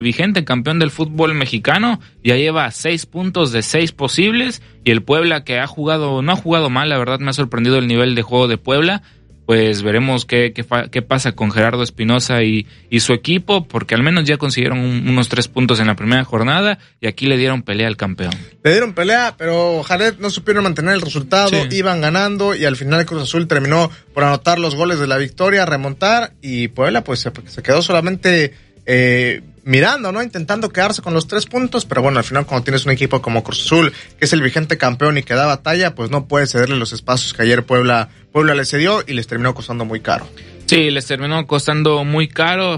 vigente campeón del fútbol mexicano, ya lleva 6 puntos de 6 posibles, y el Puebla, que no ha jugado mal, la verdad me ha sorprendido el nivel de juego de Puebla. Pues veremos qué pasa con Gerardo Espinosa y su equipo, porque al menos ya consiguieron unos 3 puntos en la primera jornada, y aquí le dieron pelea al campeón. Le dieron pelea, pero Jared no supieron mantener el resultado, sí. Iban ganando, y al final Cruz Azul terminó por anotar los goles de la victoria, remontar, y Puebla pues se quedó solamente mirando, ¿no? Intentando quedarse con los 3 puntos, pero bueno, al final cuando tienes un equipo como Cruz Azul, que es el vigente campeón y que da batalla, pues no puedes cederle los espacios que ayer Puebla le cedió, y les terminó costando muy caro. Sí, les terminó costando muy caro.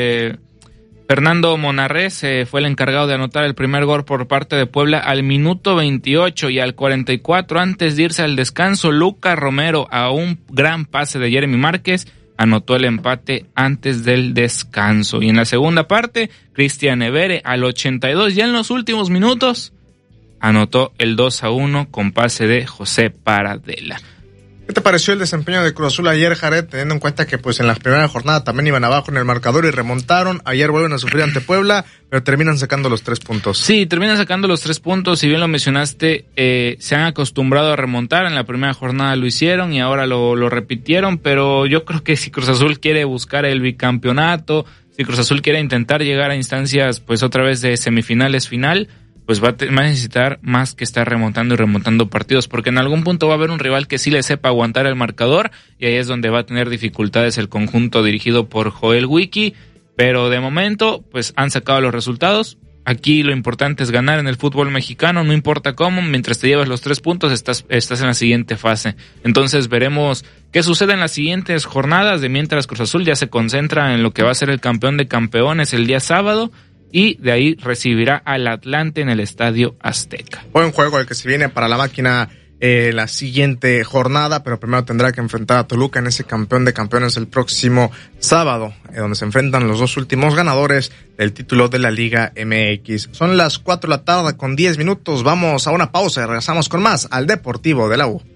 Fernando Monarrez fue el encargado de anotar el primer gol por parte de Puebla al minuto 28, y al 44, antes de irse al descanso, Lucas Romero, a un gran pase de Jeremy Márquez, anotó el empate antes del descanso. Y en la segunda parte, Cristian Evere al 82, ya en los últimos minutos, anotó el 2-1 con pase de José Paradela. ¿Qué te pareció el desempeño de Cruz Azul ayer, Jared, teniendo en cuenta que pues en la primera jornada también iban abajo en el marcador y remontaron? Ayer vuelven a sufrir ante Puebla, pero terminan sacando los 3 puntos. Sí, terminan sacando los 3 puntos, si bien lo mencionaste, se han acostumbrado a remontar. En la primera jornada lo hicieron y ahora lo repitieron, pero yo creo que si Cruz Azul quiere buscar el bicampeonato, si Cruz Azul quiere intentar llegar a instancias pues otra vez de semifinales, final, pues va a necesitar más que estar remontando y remontando partidos, porque en algún punto va a haber un rival que sí le sepa aguantar el marcador, y ahí es donde va a tener dificultades el conjunto dirigido por Joel Wiki, pero de momento pues han sacado los resultados. Aquí lo importante es ganar en el fútbol mexicano, no importa cómo, mientras te llevas los 3 puntos estás en la siguiente fase. Entonces veremos qué sucede en las siguientes jornadas, de mientras Cruz Azul ya se concentra en lo que va a ser el campeón de campeones el día sábado, y de ahí recibirá al Atlante en el Estadio Azteca. Buen juego el que se viene para la máquina la siguiente jornada, pero primero tendrá que enfrentar a Toluca en ese campeón de campeones el próximo sábado, donde se enfrentan los 2 últimos ganadores del título de la Liga MX. Son las 4 de la tarde con 10 minutos, vamos a una pausa y regresamos con más al Deportivo de la U.